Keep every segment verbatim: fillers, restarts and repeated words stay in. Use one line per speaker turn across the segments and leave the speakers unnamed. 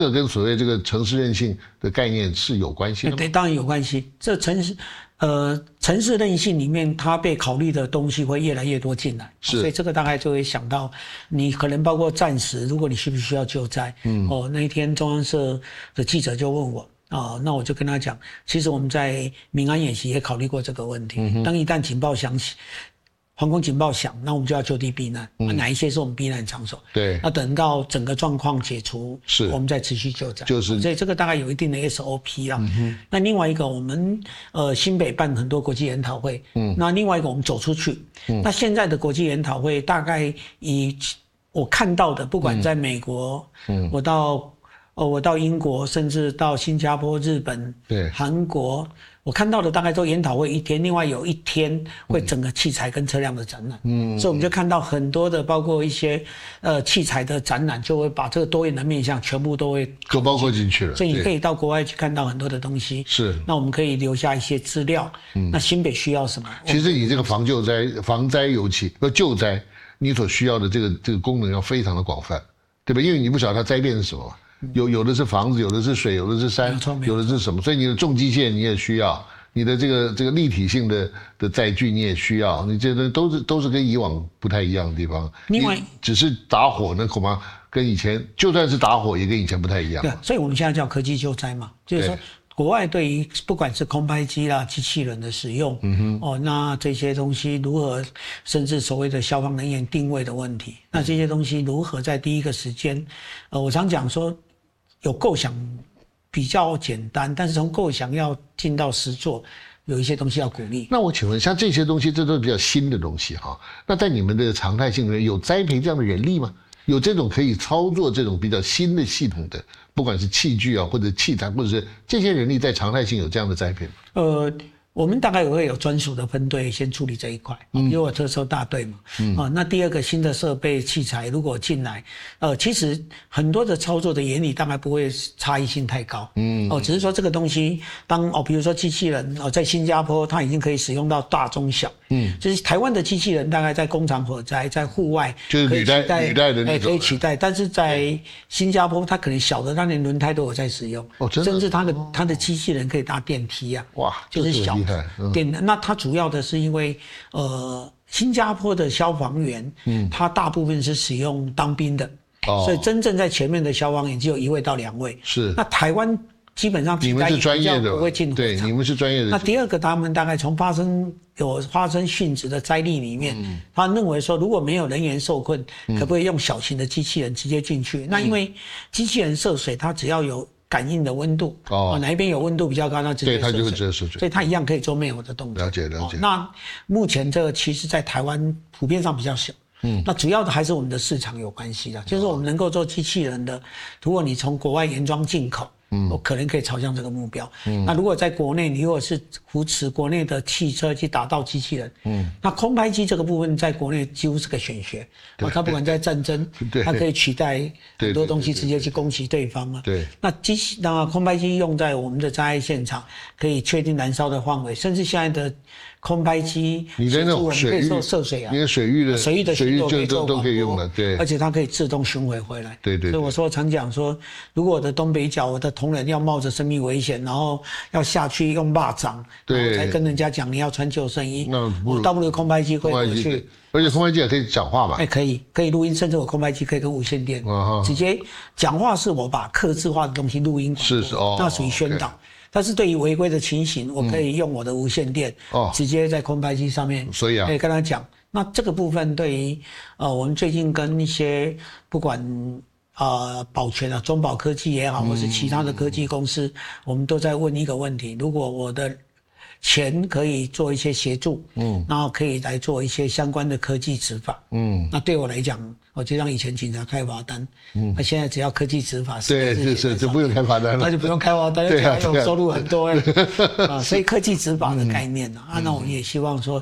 这跟所谓这个城市韧性的概念是有关系的吗？
对，当然有关系。这城市，呃，城市韧性里面，它被考虑的东西会越来越多进来，
是，
所以这个大概就会想到，你可能包括战时，如果你需不需要救灾，嗯，哦，那一天中央社的记者就问我。哦，那我就跟他讲，其实我们在民安演习也考虑过这个问题。嗯、当一旦警报响起，防空警报响，那我们就要就地避难。嗯、哪一些是我们避难场所？
对。
那等到整个状况解除，
是，
我们再持续救灾。
就是，
所以这个大概有一定的 S O P 啊。嗯、那另外一个，我们呃新北办很多国际研讨会。嗯。那另外一个，我们走出去。嗯。那现在的国际研讨会，大概以我看到的，不管在美国，嗯，我到。哦，我到英国，甚至到新加坡、日本、对韩国，我看到的大概都研讨会一天，另外有一天会整个器材跟车辆的展览。嗯，所以我们就看到很多的，包括一些呃器材的展览，就会把这个多元的面向全部都会
都包括进去了。
所以你可以到国外去看到很多的东西。
是，
那我们可以留下一些资料。嗯，那新北需要什么？
其实你这个防救灾、防灾尤其要救灾，你所需要的这个这个功能要非常的广泛，对吧？因为你不晓得它灾变是什么。有有的是房子，有的是水，有的是山，有的是什么？所以你的重机械你也需要，你的这个这个立体性的的载具你也需要，你这都是都是跟以往不太一样的地方。
另外，
只是打火那恐怕跟以前，就算是打火也跟以前不太一样。
对，所以我们现在叫科技救灾嘛，就是说国外对于不管是空拍机啦、机器人的使用，嗯哼，哦，那这些东西如何，甚至所谓的消防人员定位的问题，那这些东西如何在第一个时间，呃，我常讲说。有构想比较简单，但是从构想要进到实作，有一些东西要鼓励。
那我请问，像这些东西，这都是比较新的东西哈。那在你们的常态性里面，有栽培这样的人力吗？有这种可以操作这种比较新的系统的，不管是器具啊，或者器材，或者是这些人力在常态性有这样的栽培吗？
呃。我们大概也会有专属的分队先处理这一块，嗯，因为我特搜大队嘛，嗯，啊，那第二个新的设备器材如果进来，呃，其实很多的操作的原理大概不会差异性太高，嗯，哦，只是说这个东西当哦，比如说机器人哦，在新加坡它已经可以使用到大中小，嗯，就是台湾的机器人大概在工厂火灾在户外
就是履带履带的那种，
可以取代，但是在新加坡它可能小的它连轮胎都有在使用，
哦，真的，
甚至它的它的机器人可以搭电梯啊，
哇，
就是小。
嗯、
电那它主要的是因为呃新加坡的消防员，嗯，他大部分是使用当兵的，哦，所以真正在前面的消防员只有一位到两位。
是。
那台湾基本上
你们是专业的，
不会进火场。
对，你们是专业的。
那第二个，他们大概从发生有发生殉职的灾例里面，嗯，他认为说如果没有人员受困，嗯，可不可以用小型的机器人直接进去？嗯，那因为机器人涉水，它只要有感应的温度，哦，哪一边有温度比较高，那直接
对它就会直接涉水，
所以它一样可以做灭火的动作。
了解了解。
哦，那目前这个其实在台湾普遍上比较小，嗯，那主要的还是我们的市场有关系的，就是我们能够做机器人的，如果你从国外原装进口。嗯，我可能可以朝向这个目标。嗯，那如果在国内，你如果是扶持国内的汽车去打造机器人，嗯，那空拍机这个部分在国内几乎是个选学。哦，它不管在战争，它可以取代很多东西，直接去攻击对方啊。
对。
那机器，那空拍机用在我们的灾害现场，可以确定燃烧的范围，甚至现在的空拍机，
你的那种水域
涉水啊，
因为水域的
水域的
水域就
都
都可以用了，对。
而且它可以自动巡回回来。
对 对, 對。
所以我说常讲说，如果我的东北角，我的同仁要冒着生命危险，然后要下去用蚂蚱，然后才跟人家讲你要穿救生衣，那我倒不如空拍机会回去。
而且空拍机也可以讲话嘛？
哎，可以，可以录音，甚至我空拍机可以跟无线电、哦、直接讲话。是我把客制化的东西录音，
是是哦，
那属于宣导。Okay. 但是对于违规的情形，我可以用我的无线电，哦，直接在空拍机上面，
所以啊，
可以跟他讲。那这个部分对于呃，我们最近跟一些不管呃保全啊，中保科技也好，或是其他的科技公司，嗯、我们都在问一个问题：如果我的钱可以做一些协助，嗯，然后可以来做一些相关的科技执法，嗯，那对我来讲，我就让以前警察开罚单，嗯，那现在只要科技执法，
对，是是，就不用开罚单了，
那就不用开罚单，对啊，收入很多啊，所以科技执法的概念啊，嗯、啊，那我们也希望说，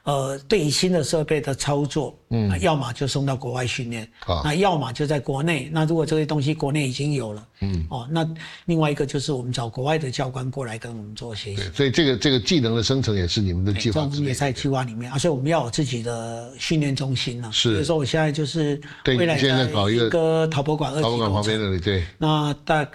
呃，对于新的设备的操作，嗯，要么就送到国外训练，啊，那要么就在国内。那如果这些东西国内已经有了，嗯，哦，那另外一个就是我们找国外的教官过来跟我们做学习。
对，所以这个这个技能的生成也是你们的计划之内，
我们也在计划里面，而且我们要有自己的训练中心啊。
是，
比如说我现在就是
对，
未来
现在搞一个
一个陶博馆二级
陶博馆旁边那里，对，
那大